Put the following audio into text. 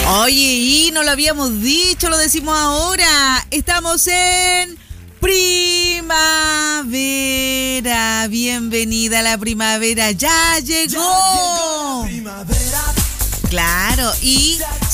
Oye, y no lo habíamos dicho, lo decimos ahora. Estamos en primavera. Bienvenida a la primavera. ¡Ya llegó! Primavera. Claro, y